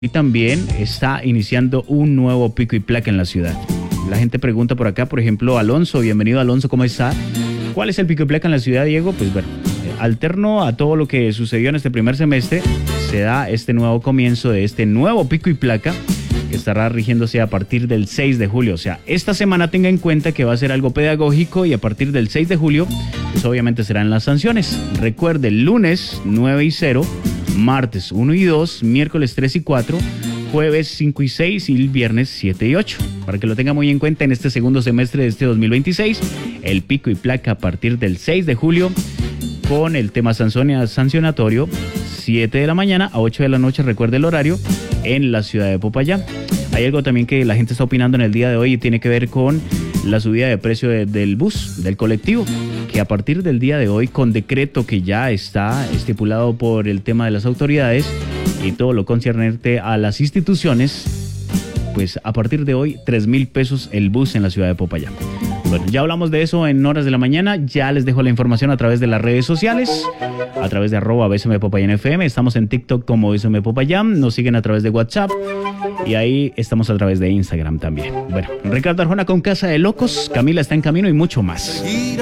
Y también está iniciando un nuevo pico y placa en la ciudad. La gente pregunta por acá, por ejemplo, Alonso, bienvenido Alonso, ¿cómo está? ¿Cuál es el pico y placa en la ciudad, Diego? Pues bueno, alterno a todo lo que sucedió en este primer semestre, se da este nuevo comienzo de este nuevo pico y placa que estará rigiéndose a partir del 6 de julio. O sea, esta semana tenga en cuenta que va a ser algo pedagógico y a partir del 6 de julio, pues obviamente serán las sanciones. Recuerde, el lunes 9 y 0, martes 1 y 2, miércoles 3 y 4, jueves 5 y 6 y el viernes 7 y 8. Para que lo tenga muy en cuenta en este segundo semestre de este 2026, el pico y placa a partir del 6 de julio con el tema sancionatorio, 7 de la mañana a 8 de la noche, recuerde el horario, en la ciudad de Popayán. Hay algo también que la gente está opinando en el día de hoy y tiene que ver con la subida de precio del bus, del colectivo, que a partir del día de hoy, con decreto que ya está estipulado por el tema de las autoridades y todo lo concerniente a las instituciones, pues a partir de hoy 3,000 pesos el bus en la ciudad de Popayán. Bueno, ya hablamos de eso en horas de la mañana, ya les dejo la información a través de las redes sociales, a través de @BSMPopayánFM, estamos en TikTok como BSMPopayán, nos siguen a través de WhatsApp y ahí estamos a través de Instagram también. Bueno, Ricardo Arjona con Casa de Locos, Camila está en camino y mucho más.